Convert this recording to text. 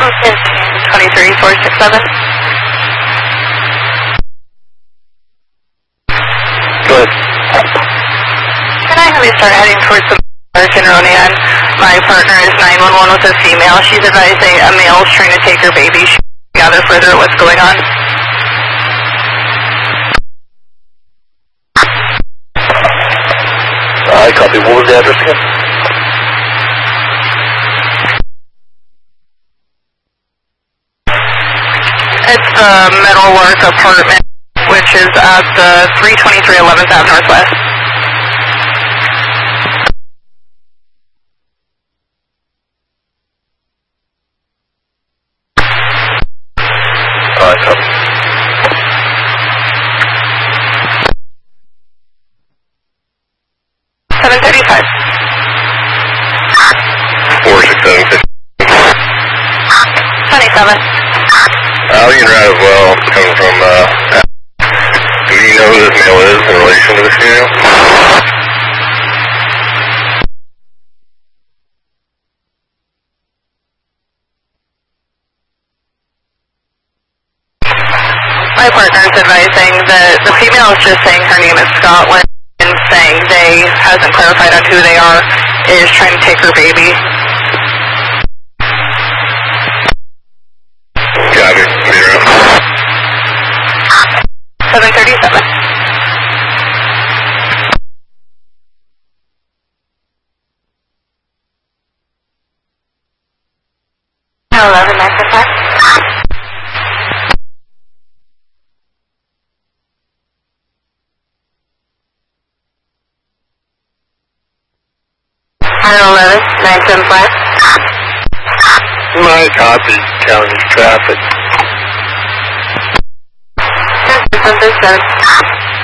23467. Good. Can I have you start heading towards the American Ronian? My partner is 911 with a female. She's advising a male is trying to take her baby. She can gather further what's going on. I copy. What was the address again? It's the Metalwork apartment, which is at the 323 11th Ave Northwest. Copy. 735. 467. 27. You can ride as well, coming from, do you know who this male is in relation to the female? My partner is advising that the female is just saying her name is Scotland and saying they hasn't clarified on who they are, is trying to take her baby. Copy. 737. 11 next attack. My copy, county traffic. 737.